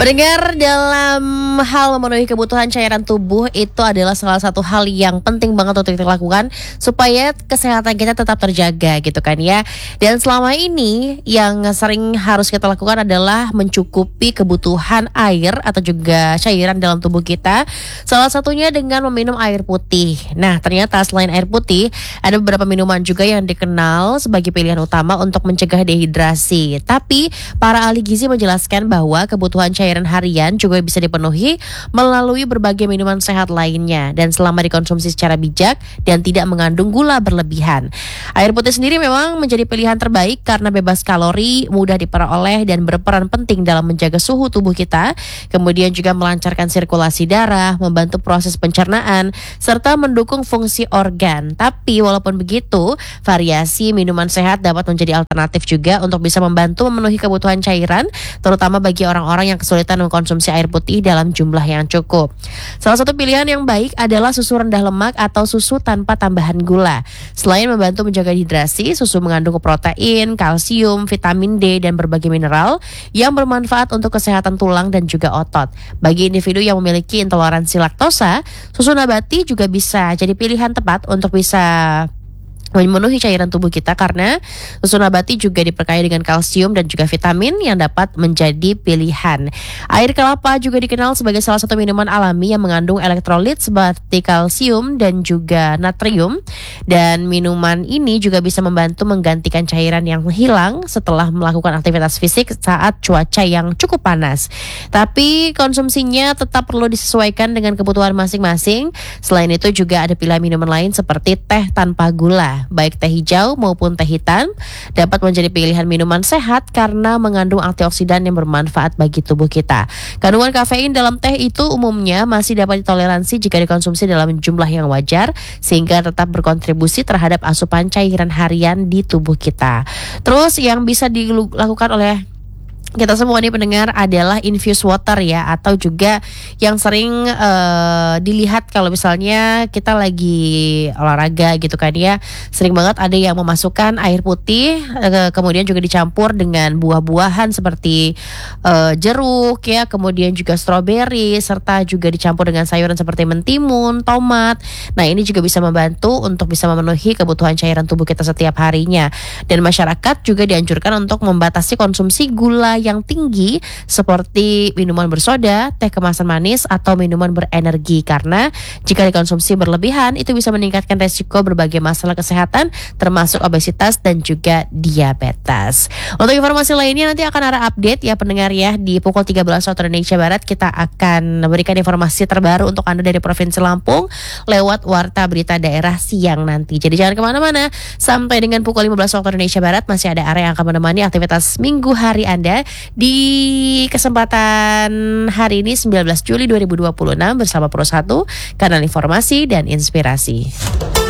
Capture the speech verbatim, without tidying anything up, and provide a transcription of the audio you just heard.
Pendengar, dalam hal memenuhi kebutuhan cairan tubuh itu adalah salah satu hal yang penting banget untuk kita lakukan supaya kesehatan kita tetap terjaga gitu kan ya. Dan selama ini yang sering harus kita lakukan adalah mencukupi kebutuhan air atau juga cairan dalam tubuh kita. Salah satunya dengan meminum air putih. Nah, ternyata selain air putih ada beberapa minuman juga yang dikenal sebagai pilihan utama untuk mencegah dehidrasi. Tapi para ahli gizi menjelaskan bahwa kebutuhan cairan harian juga bisa dipenuhi melalui berbagai minuman sehat lainnya dan selama dikonsumsi secara bijak dan tidak mengandung gula berlebihan. Air putih sendiri memang menjadi pilihan terbaik karena bebas kalori, mudah diperoleh dan berperan penting dalam menjaga suhu tubuh kita, kemudian juga melancarkan sirkulasi darah, membantu proses pencernaan serta mendukung fungsi organ. Tapi walaupun begitu, variasi minuman sehat dapat menjadi alternatif juga untuk bisa membantu memenuhi kebutuhan cairan, terutama bagi orang-orang yang kesulitan mengkonsumsi air putih dalam jumlah yang cukup. Salah satu pilihan yang baik adalah susu rendah lemak atau susu tanpa tambahan gula. Selain membantu menjaga hidrasi, susu mengandung protein, kalsium, vitamin D, dan berbagai mineral yang bermanfaat untuk kesehatan tulang dan juga otot. Bagi individu yang memiliki intoleransi laktosa, susu nabati juga bisa jadi pilihan tepat untuk bisa memenuhi cairan tubuh kita karena susu nabati juga diperkaya dengan kalsium dan juga vitamin yang dapat menjadi pilihan. Air kelapa juga dikenal sebagai salah satu minuman alami yang mengandung elektrolit seperti kalsium dan juga natrium, dan minuman ini juga bisa membantu menggantikan cairan yang hilang setelah melakukan aktivitas fisik saat cuaca yang cukup panas. Tapi konsumsinya tetap perlu disesuaikan dengan kebutuhan masing-masing. Selain itu juga ada pilihan minuman lain seperti teh tanpa gula. Baik teh hijau maupun teh hitam dapat menjadi pilihan minuman sehat karena mengandung antioksidan yang bermanfaat bagi tubuh kita. Kandungan kafein dalam teh itu umumnya masih dapat ditoleransi jika dikonsumsi dalam jumlah yang wajar, sehingga tetap berkontribusi terhadap asupan cairan harian di tubuh kita. Terus yang bisa dilakukan oleh kita semua nih pendengar adalah infused water ya, atau juga yang sering uh, dilihat kalau misalnya kita lagi olahraga gitu kan ya, sering banget ada yang memasukkan air putih uh, kemudian juga dicampur dengan buah-buahan seperti uh, jeruk ya, kemudian juga stroberi, serta juga dicampur dengan sayuran seperti mentimun, tomat. Nah, ini juga bisa membantu untuk bisa memenuhi kebutuhan cairan tubuh kita setiap harinya. Dan masyarakat juga dianjurkan untuk membatasi konsumsi gula yang tinggi seperti minuman bersoda, teh kemasan manis, atau minuman berenergi, karena jika dikonsumsi berlebihan itu bisa meningkatkan resiko berbagai masalah kesehatan termasuk obesitas dan juga diabetes. Untuk informasi lainnya nanti akan ada update ya pendengar ya, di pukul tiga belas waktu Indonesia Barat kita akan memberikan informasi terbaru untuk Anda dari Provinsi Lampung lewat Warta Berita Daerah siang nanti. Jadi jangan kemana-mana, sampai dengan pukul lima belas waktu Indonesia Barat masih ada area yang akan menemani aktivitas minggu hari Anda di kesempatan hari ini sembilan belas Juli dua ribu dua puluh enam bersama Pro satu, kanal informasi dan inspirasi.